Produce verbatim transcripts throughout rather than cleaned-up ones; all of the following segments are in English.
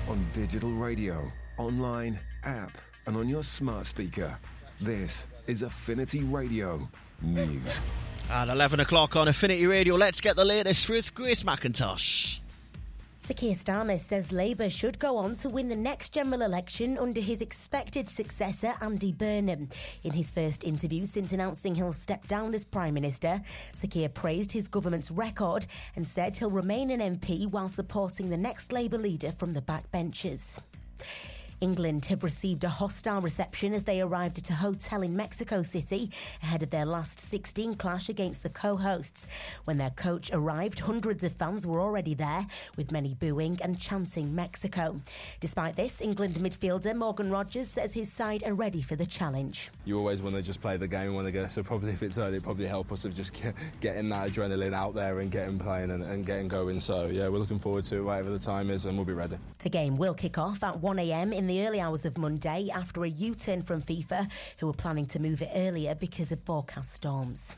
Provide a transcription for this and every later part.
On digital radio, online, app, and on your smart speaker. This is Affinity Radio News. At eleven o'clock on Affinity Radio, let's get the latest with Grace McIntosh. Sir Keir Starmer says Labour should go on to win the next general election under his expected successor, Andy Burnham. In his first interview since announcing he'll step down as Prime Minister, Sir Keir praised his government's record and said he'll remain an M P while supporting the next Labour leader from the backbenches. England have received a hostile reception as they arrived at a hotel in Mexico City ahead of their last sixteen clash against the co-hosts. When their coach arrived, hundreds of fans were already there, with many booing and chanting Mexico. Despite this, England midfielder Morgan Rogers says his side are ready for the challenge. You always want to just play the game when they go, so probably if it's early, it probably help us of just get, getting that adrenaline out there and getting playing and, and getting going. So yeah, we're looking forward to it, whatever the time is, and we'll be ready. The game will kick off at one a.m. in the early hours of Monday after a U-turn from FIFA, who were planning to move it earlier because of forecast storms.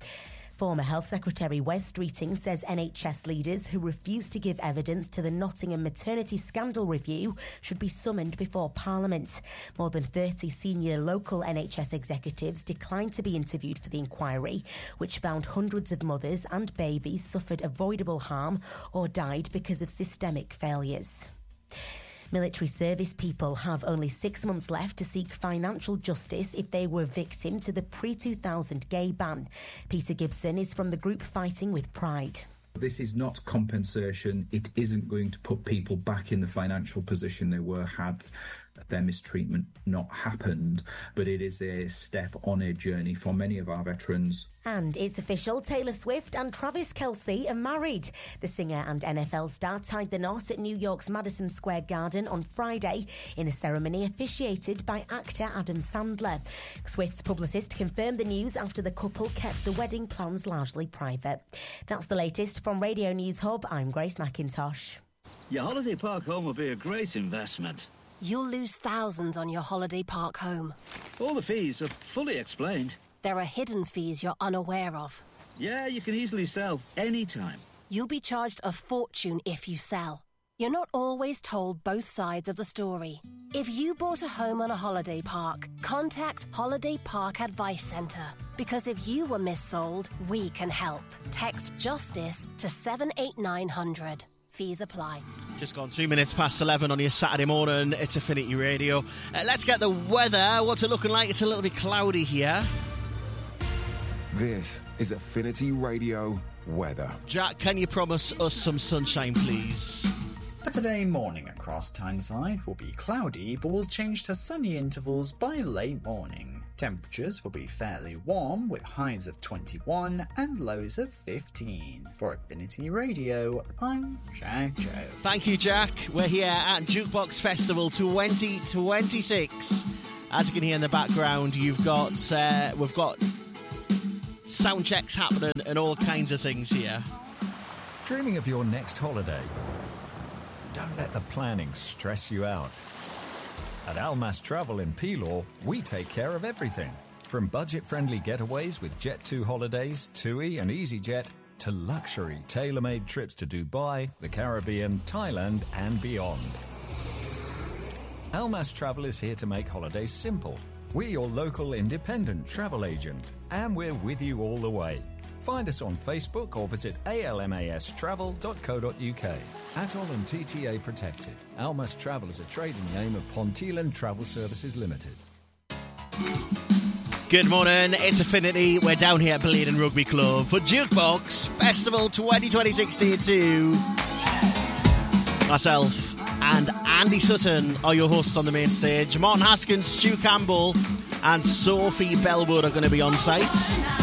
Former Health Secretary Wes Streeting says N H S leaders who refuse to give evidence to the Nottingham maternity scandal review should be summoned before Parliament. More than thirty senior local N H S executives declined to be interviewed for the inquiry, which found hundreds of mothers and babies suffered avoidable harm or died because of systemic failures. Military service people have only six months left to seek financial justice if they were victim to the pre two thousand gay ban. Peter Gibson is from the group Fighting with Pride. This is not compensation. It isn't going to put people back in the financial position they were had their mistreatment not happened, but it is a step on a journey for many of our veterans. And it's official, Taylor Swift and Travis Kelce are married. The singer and N F L star tied the knot at New York's Madison Square Garden on Friday in a ceremony officiated by actor Adam Sandler. Swift's publicist confirmed the news after the couple kept the wedding plans largely private. That's the latest from Radio News Hub. I'm Grace McIntosh. Your holiday park home will be a great investment. You'll lose thousands on your holiday park home. All the fees are fully explained. There are hidden fees you're unaware of. Yeah, you can easily sell anytime. You'll be charged a fortune if you sell. You're not always told both sides of the story. If you bought a home on a holiday park, contact Holiday Park Advice Centre. Because if you were missold, we can help. Text JUSTICE to seven eight nine hundred. Fees apply. Just gone two minutes past eleven on your Saturday morning. It's Affinity Radio. Uh, let's get the weather. What's it looking like? It's a little bit cloudy here. This is Affinity Radio weather. Jack, can you promise us some sunshine, please? Saturday morning across Tyneside will be cloudy, but will change to sunny intervals by late morning. Temperatures will be fairly warm, with highs of twenty-one and lows of fifteen. For Affinity Radio, I'm Jack Joe. Thank you, Jack. We're here at Jukebox Festival twenty twenty-six. As you can hear in the background, you've got uh, we've got sound checks happening and all kinds of things here. Dreaming of your next holiday? Don't let the planning stress you out. At Almas Travel in Pelaw, we take care of everything. From budget-friendly getaways with Jet two Holidays, TUI and EasyJet, to luxury tailor-made trips to Dubai, the Caribbean, Thailand and beyond. Almas Travel is here to make holidays simple. We're your local independent travel agent, and we're with you all the way. Find us on Facebook or visit a l m a s travel dot co dot u k. Atoll and T T A protected. Almas Travel is a trading name of Ponteland Travel Services Limited. Good morning, it's Affinity. We're down here at Bladen Rugby Club for Jukebox Festival twenty twenty-six Tier two. Myself and Andy Sutton are your hosts on the main stage. Martin Haskins, Stu Campbell and Sophie Bellwood are going to be on site.